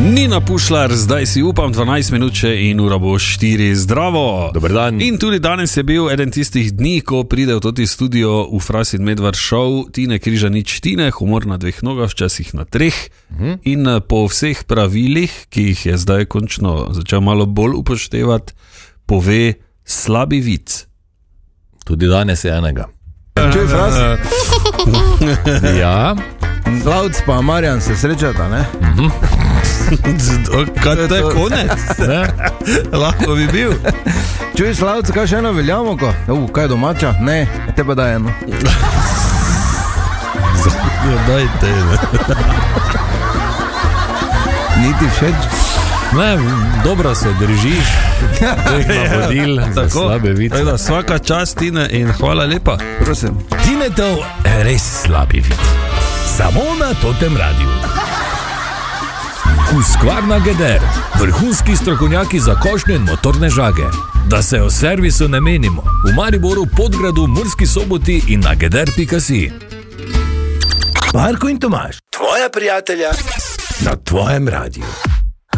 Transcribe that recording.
Nina Pušlar, zdaj si upam 12 minut in ura bo 4. Zdravo. Dober dan. In tudi danes je bil eden tistih dni, ko pride v toti studio v Fras in Medvard show Tine Križanič Tine, humor na 2 nogah, včasih na 3. In po vseh pravilih, ki jih je zdaj končno začel malo bolj upoštevati, pove slabi vic. Tudi danes je enega. Čuj, Fras? Ja. Slavc pa Marjan se srečata, ne? Kaj to je konec? Lahko bi bil. Čuj, Slavc, kaj še eno veljamo? Kaj domača? Ne, te pa daj eno. Dajte. Niti všeč? Ne, dobro se držiš. Teh navodil za slabe vice. Tako da, svaka čast, Tine, in hvala lepa. Prosim. Tinetov res slabi vid. Samo na Totem Radiu. Husqvarna Geder, vrhunski strokovnjaki za košnjo in motorne žage. Da se o servisu ne menimo, v Mariboru, Podgradu, Murski Soboti in na geder.si. Marko in Tomaž, tvoja prijatelja na tvojem radiju.